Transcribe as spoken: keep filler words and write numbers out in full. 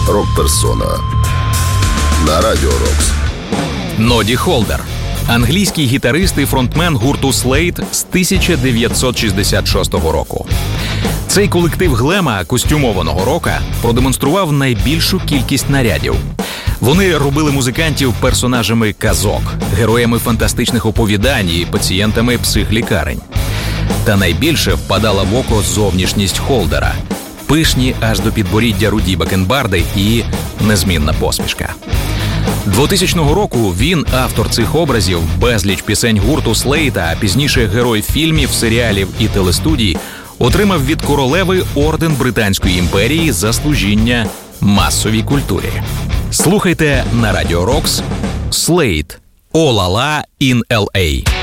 рок-персона на Радіо Рокс. Ноді Холдер – англійський гітарист і фронтмен гурту Slade з тисяча дев'ятсот шістдесят шостого року. Цей колектив глема костюмованого рока продемонстрував найбільшу кількість нарядів. Вони робили музикантів персонажами казок, героями фантастичних оповідань і пацієнтами психлікарень. Та найбільше впадала в око зовнішність Холдера – пишні аж до підборіддя руді бакенбарди і незмінна посмішка. двотисячного року він, автор цих образів, безліч пісень гурту Slade, а пізніше герой фільмів, серіалів і телестудій, отримав від королеви орден Британської імперії за служіння масовій культурі. Слухайте на Радіо Рокс Slade «All Allah in ел ей».